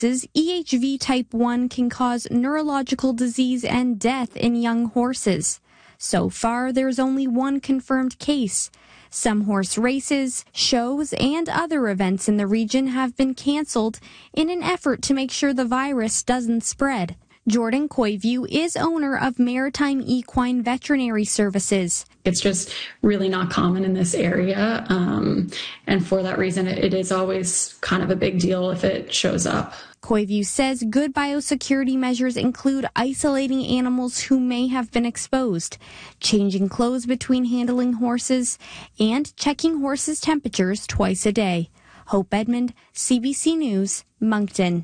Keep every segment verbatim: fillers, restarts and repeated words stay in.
E H V type one can cause neurological disease and death in young horses. So far, there's only one confirmed case. Some horse races, shows, and other events in the region have been canceled in an effort to make sure the virus doesn't spread. Jordan Koivu is owner of Maritime Equine Veterinary Services. It's just really not common in this area, um, and for that reason, it, it is always kind of a big deal if it shows up. Koivu says good biosecurity measures include isolating animals who may have been exposed, changing clothes between handling horses, and checking horses' temperatures twice a day. Hope Edmond, C B C News, Moncton.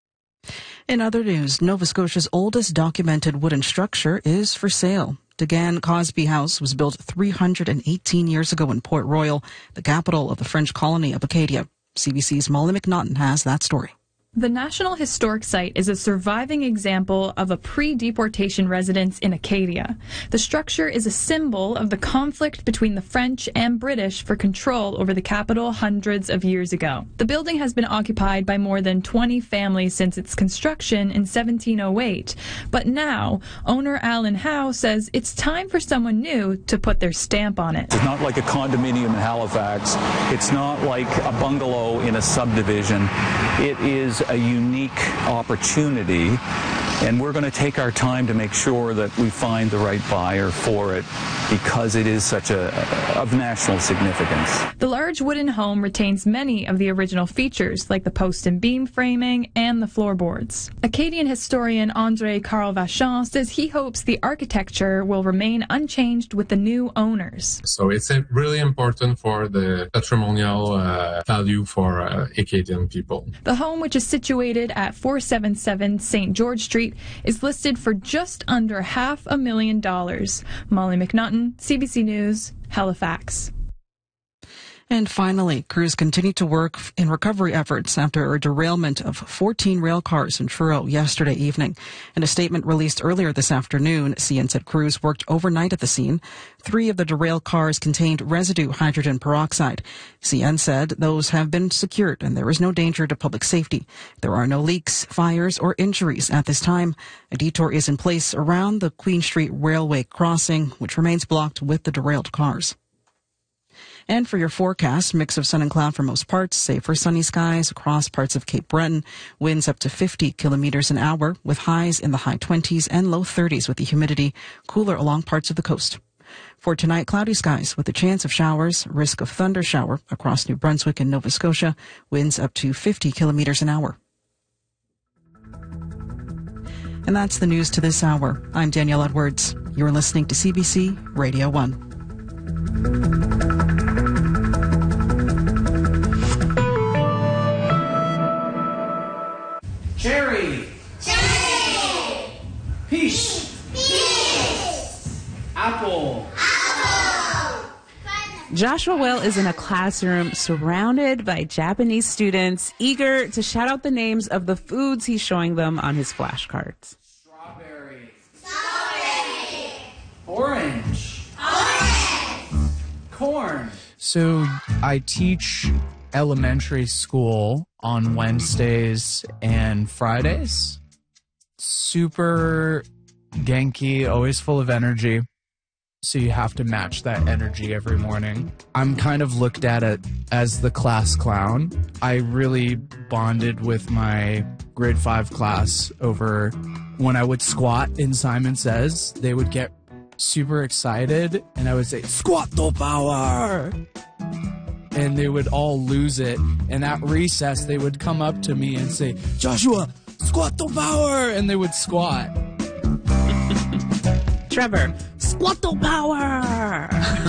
In other news, Nova Scotia's oldest documented wooden structure is for sale. Degan Cosby House was built three hundred eighteen years ago in Port Royal, the capital of the French colony of Acadia. C B C's Molly McNaughton has that story. The National Historic Site is a surviving example of a pre-deportation residence in Acadia. The structure is a symbol of the conflict between the French and British for control over the capital hundreds of years ago. The building has been occupied by more than twenty families since its construction in seventeen oh eight, but now owner Alan Howe says it's time for someone new to put their stamp on it. It's not like a condominium in Halifax. It's not like a bungalow in a subdivision. It is a unique opportunity, and we're going to take our time to make sure that we find the right buyer for it because it is such a of national significance. The large wooden home retains many of the original features like the post and beam framing and the floorboards. Acadian historian André Carl Vachon says he hopes the architecture will remain unchanged with the new owners. So it's uh, really important for the patrimonial uh, value for uh, Acadian people. The home, which is situated at four seventy-seven Saint George Street, is listed for just under half a million dollars. Molly McNaughton, C B C News, Halifax. And finally, crews continue to work in recovery efforts after a derailment of fourteen rail cars in Truro yesterday evening. In a statement released earlier this afternoon, C N said crews worked overnight at the scene. Three of the derailed cars contained residue hydrogen peroxide. C N said those have been secured and there is no danger to public safety. There are no leaks, fires, or injuries at this time. A detour is in place around the Queen Street Railway crossing, which remains blocked with the derailed cars. And for your forecast, mix of sun and cloud for most parts, save for sunny skies across parts of Cape Breton. Winds up to fifty kilometers an hour with highs in the high twenties and low thirties with the humidity cooler along parts of the coast. For tonight, cloudy skies with a chance of showers, risk of thunder shower across New Brunswick and Nova Scotia. Winds up to fifty kilometers an hour. And that's the news to this hour. I'm Danielle Edwards. You're listening to C B C Radio one. Cherry. Cherry. Peach. Peach. Apple. Apple. Joshua Will is in a classroom surrounded by Japanese students eager to shout out the names of the foods he's showing them on his flashcards. Strawberry. Strawberry. Orange. Orange. Corn. So I teach elementary school on Wednesdays and Fridays. Super Genki, always full of energy. So you have to match that energy every morning. I'm kind of looked at it as the class clown. I really bonded with my grade five class over when I would squat in Simon Says. They would get super excited and I would say, "Squat to power!" And they would all lose it. And at recess, they would come up to me and say, "Joshua, squat to power!" And they would squat. Trevor, squat to power!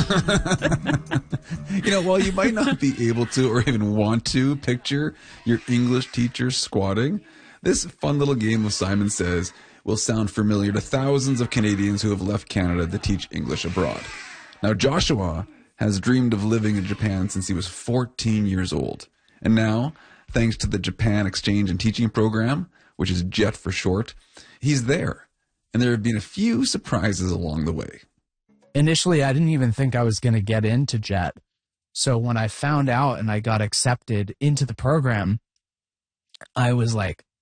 You know, while you might not be able to or even want to picture your English teacher squatting, this fun little game of Simon Says will sound familiar to thousands of Canadians who have left Canada to teach English abroad. Now, Joshua has dreamed of living in Japan since he was fourteen years old. And now, thanks to the Japan Exchange and Teaching Program, which is JET for short, he's there. And there have been a few surprises along the way. Initially, I didn't even think I was going to get into JET. So when I found out and I got accepted into the program, I was like,